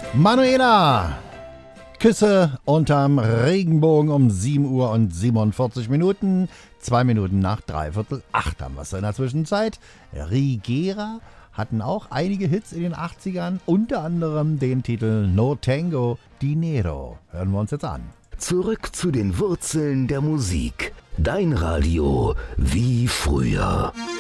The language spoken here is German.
Manuela, Küsse unterm Regenbogen um 7 Uhr und 47 Minuten. 2 Minuten nach 7:45 haben wir es in der Zwischenzeit. Rigera hatten auch einige Hits in den 80ern, unter anderem den Titel No Tango Dinero. Hören wir uns jetzt an. Zurück zu den Wurzeln der Musik. Dein Radio wie früher.